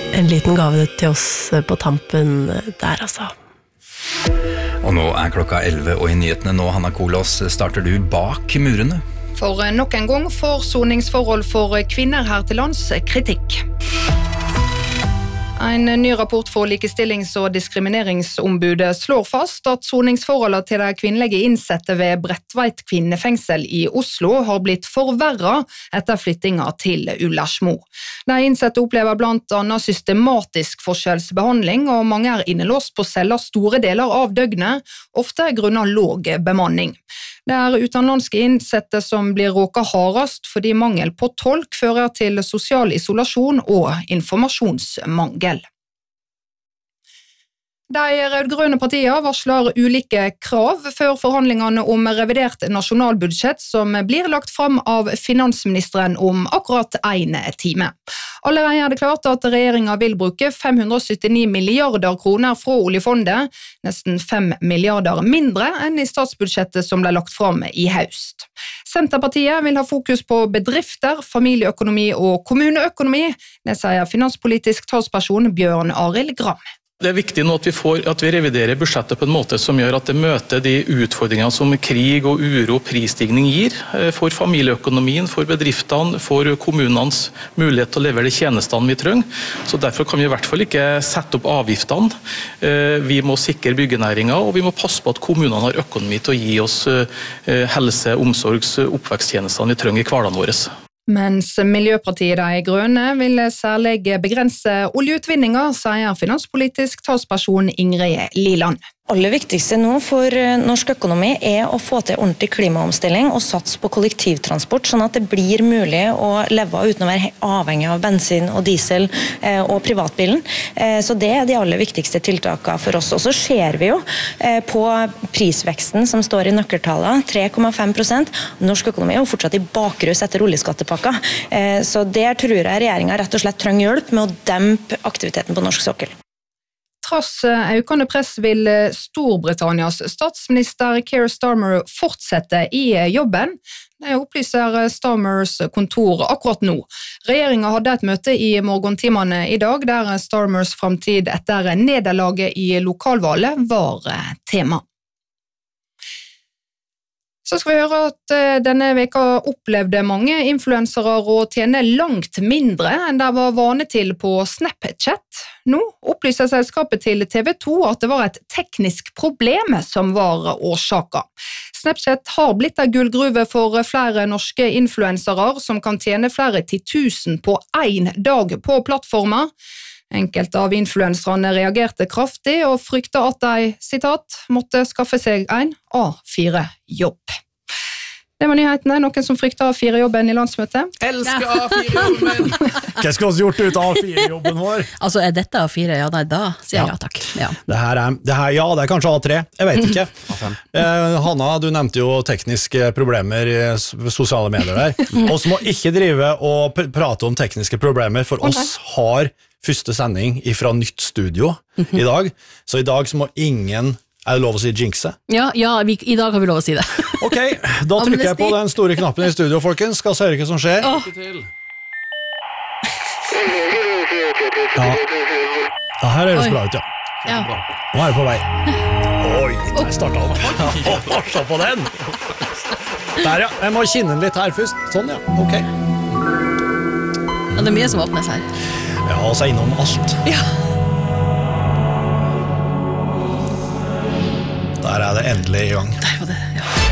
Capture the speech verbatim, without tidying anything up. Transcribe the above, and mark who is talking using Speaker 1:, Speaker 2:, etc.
Speaker 1: En liten gave til oss på tampen der, altså.
Speaker 2: Og nå er klokka elleve, og i nyhetene nå, Hanna Kolås, starter du bak murene.
Speaker 3: For nok en gang får soningsforhold for kvinner her til lands kritikk. En ny rapport for Likestillings- og diskrimineringsombudet slår fast at soningsforholdene til de kvinnelige innsette ved Bredtveit kvinnefengsel i Oslo har blitt forverret etter flyttingen til Ullersmo. De innsette opplever blant annet systematisk forskjellsbehandling, og mange er innelåst på celler store deler av døgnet, ofte grunnet låg bemanning. Det er utenlandske innsette som blir råket hardest fordi mangel på tolk fører til sosial isolasjon og informasjonsmangel. De rødgrønne partiene varsler ulike krav før forhandlingene om revidert nasjonalbudsjett som blir lagt fram av finansministeren om akkurat en time. Allerede er det klart at regjeringen vil bruke fem hundre syttini milliarder kroner fra oljefondet, nesten fem milliarder mindre enn i statsbudsjettet som ble lagt fram i høst. Senterpartiet vil ha fokus på bedrifter, familieøkonomi og kommuneøkonomi, det sier finanspolitisk talsperson Bjørn Arild Gram.
Speaker 4: Det er viktig nå at vi, får, at vi reviderer budsjettet på en måte som gjør at det møter de utfordringene som krig og uro og prisstigning gir for familieøkonomien, for bedriftene, for kommunenes mulighet til å levere de tjenestene vi trenger. Så derfor kan vi i hvert fall ikke sette opp avgiftene. Vi må sikre byggenæringen, og vi må passe på at kommunene har økonomi til å gi oss helse-, omsorgs- og oppveksttjenestene vi trenger i hverdagen vår.
Speaker 3: Mens Miljøpartiet De Grønne vil særlig begrense oljeutvinninger, sier finanspolitisk talsperson Ingrid Liland.
Speaker 5: aller viktigste nå for norsk økonomi er å få til ordentlig klimaomstilling og satse på kollektivtransport, sånn at det blir mulig å leve uten å være avhengig av bensin og diesel og privatbilen. Så det er de aller viktigste tiltakene for oss. Og så ser vi jo på prisveksten som står i nøkkeltallet, tre komma fem prosent. Norsk økonomi er jo fortsatt i bakrus etter oljeskattepakka. Så der tror jeg regjeringen rett og slett trenger hjelp med å dempe aktiviteten på norsk sokkel.
Speaker 3: Trass økende press vil Storbritannias statsminister Keir Starmer fortsette i jobben. Det opplyser Starmers kontor akkurat nå. Regjeringen hadde et møte i morgentimene i dag, der Starmers fremtid etter nederlaget i lokalvalget var tema. Så skal vi høre at denne veka opplevde mange influensere å tjene langt mindre enn det var vane til på Snapchat. Nå opplyser selskapet til T V to at det var et teknisk problem som var årsaken. Snapchat har blitt en gullgruve for flere norske influensere som kan tjene flere titusen på en dag på plattformen. Enkelte av influenserne reagerte kraftig og fryktet at de, sitat, måtte skaffe seg en A fire jobb. Det var nyhetene. Noen som frykter A fire jobben i landsmøtet?
Speaker 6: Elsker A fire jobben! Hva skal vi gjort ut av A fire jobben vår?
Speaker 7: Altså, er dette A fire? Ja, nei, da sier jeg ja, takk. Ja.
Speaker 6: Det her er, det her, ja, det er kanskje A tre. Jeg vet ikke. eh, Hanna, du nevnte jo tekniske problemer i sosiale medier der. Oss må ikke drive og pr- prate om tekniske problemer, for
Speaker 3: Okay.
Speaker 6: oss har første sending fra nytt studio i dag. Så i dag så må ingen, er det lov å si jinxe?
Speaker 7: Ja, ja vi, i dag har vi lov å si det.
Speaker 6: Ok, da trykker jeg på den store knappen i studio, folkens. Skal se hva som skjer.
Speaker 7: Åh.
Speaker 6: Ja, ja her høres
Speaker 7: Oi.
Speaker 6: bra ut, ja.
Speaker 7: Ja.
Speaker 6: Nå er jeg på vei. Oi, der startet han. Ja, se på den. Der, ja. Jeg må kinne den litt her først. Sånn, ja. Ok.
Speaker 7: Ja, det er mye som åpnes her.
Speaker 6: Ja, og så innom alt.
Speaker 7: Ja.
Speaker 6: Der er det endelig i gang.
Speaker 7: Der var det, ja.